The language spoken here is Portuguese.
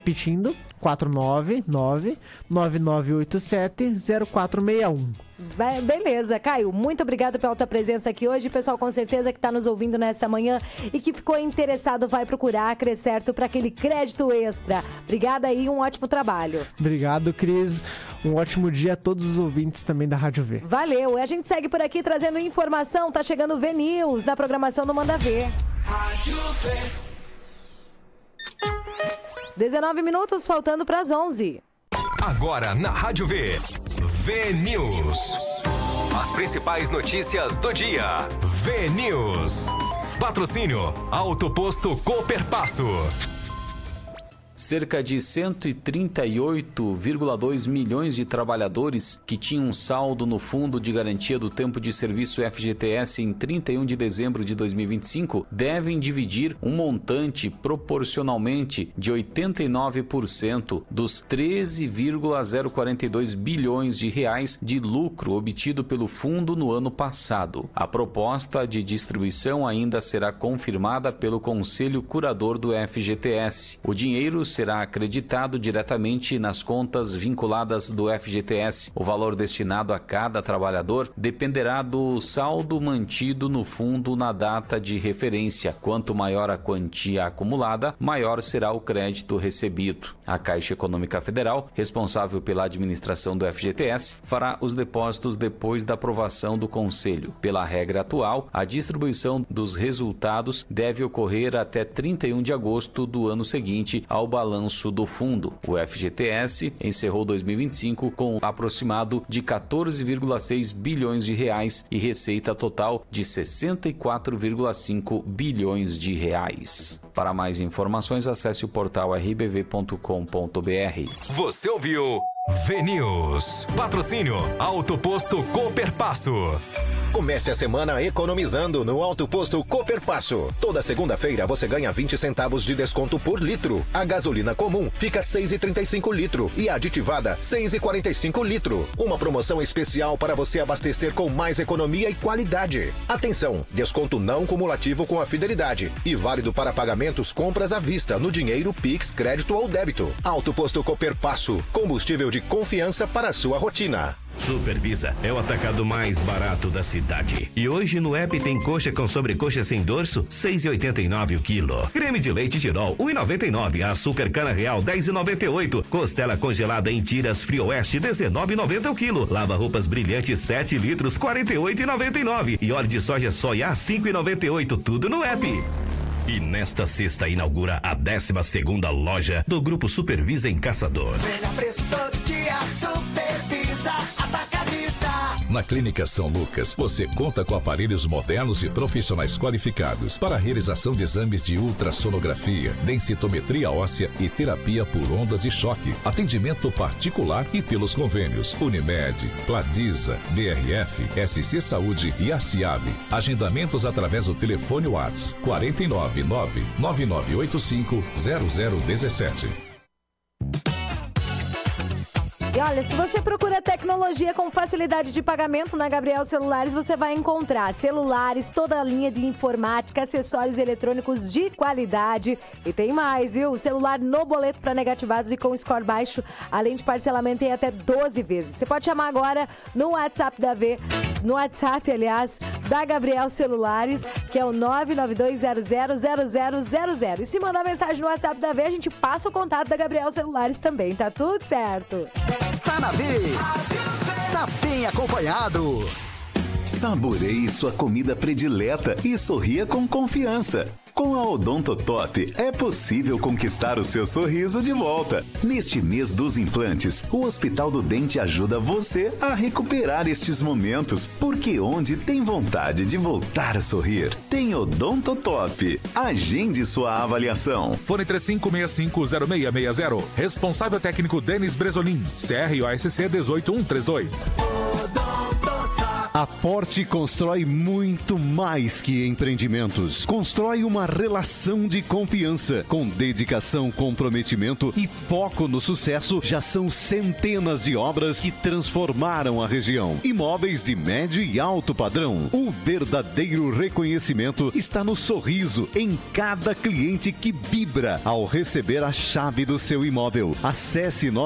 Repetindo, 499-9987-0461. Beleza, Caio, muito obrigado pela tua presença aqui hoje. Pessoal, com certeza que está nos ouvindo nessa manhã e que ficou interessado vai procurar a Crescerto para aquele crédito extra. Obrigada aí, um ótimo trabalho. Obrigado, Cris. Um ótimo dia a todos os ouvintes também da Rádio V. Valeu, a gente segue por aqui trazendo informação. Tá chegando o V-News na programação do Manda Ver. Rádio V. 19 minutos, faltando para as 11. Agora na Rádio V, V-News. As principais notícias do dia. V-News. Patrocínio Auto Posto Cooperpasso. Cerca de 138,2 milhões de trabalhadores que tinham um saldo no Fundo de Garantia do Tempo de Serviço FGTS em 31 de dezembro de 2025 devem dividir um montante proporcionalmente de 89% dos 13,042 bilhões de reais de lucro obtido pelo fundo no ano passado. A proposta de distribuição ainda será confirmada pelo Conselho Curador do FGTS. O dinheiro será acreditado diretamente nas contas vinculadas do FGTS. O valor destinado a cada trabalhador dependerá do saldo mantido no fundo na data de referência. Quanto maior a quantia acumulada, maior será o crédito recebido. A Caixa Econômica Federal, responsável pela administração do FGTS, fará os depósitos depois da aprovação do Conselho. Pela regra atual, a distribuição dos resultados deve ocorrer até 31 de agosto do ano seguinte ao balanço do fundo. O FGTS encerrou 2025 com aproximado de 14,6 bilhões de reais e receita total de 64,5 bilhões de reais. Para mais informações, acesse o portal rbv.com.br. Você ouviu V-News. Patrocínio Auto Posto Cooperpasso. Comece a semana economizando no Auto Posto Cooperpasso. Toda segunda-feira você ganha 20 centavos de desconto por litro. A gasolina comum fica 6,35 litro e a aditivada 6,45 litro. Uma promoção especial para você abastecer com mais economia e qualidade. Atenção, desconto não cumulativo com a fidelidade e válido para pagamentos compras à vista no dinheiro, Pix, crédito ou débito. Auto Posto Cooperpasso, combustível de confiança para a sua rotina. Supervisa é o atacado mais barato da cidade. E hoje no app tem coxa com sobrecoxa sem dorso, 6,89 o quilo. Creme de leite Tirol, 1,99. Açúcar cana real, 10,98. Costela congelada em tiras Frio Oeste, 19,90 o quilo. Lava roupas brilhante 7 litros, 48,99. E óleo de soja soia, 5,98. Tudo no app. E nesta sexta inaugura a 12ª loja do Grupo Supervisa em Caçador. Melhor preço todo dia, Supervisa Atacadista. Na Clínica São Lucas, você conta com aparelhos modernos e profissionais qualificados para a realização de exames de ultrassonografia, densitometria óssea e terapia por ondas de choque. Atendimento particular e pelos convênios Unimed, Pladiza, BRF, SC Saúde e Aciave. Agendamentos através do telefone WhatsApp 499-9985-0017. E olha, se você procura tecnologia com facilidade de pagamento na Gabriel Celulares, você vai encontrar celulares, toda a linha de informática, acessórios eletrônicos de qualidade. E tem mais, viu? Celular no boleto para negativados e com score baixo, além de parcelamento em até 12 vezes. Você pode chamar agora no WhatsApp da Gabriel Celulares, que é o 992000000. E se mandar mensagem no WhatsApp da V, a gente passa o contato da Gabriel Celulares também, tá tudo certo. Tá na V, tá bem acompanhado. Saboreie sua comida predileta e sorria com confiança. Com a Odontotop é possível conquistar o seu sorriso de volta. Neste mês dos implantes, o Hospital do Dente ajuda você a recuperar estes momentos, porque onde tem vontade de voltar a sorrir, tem Odontotop. Agende sua avaliação. Fone 35650660. Responsável técnico Denis Bresolim. CROSC 18132. A A Porte constrói muito mais que empreendimentos. Constrói uma relação de confiança. Com dedicação, comprometimento e foco no sucesso, já são centenas de obras que transformaram a região. Imóveis de médio e alto padrão. O verdadeiro reconhecimento está no sorriso em cada cliente que vibra ao receber a chave do seu imóvel. Acesse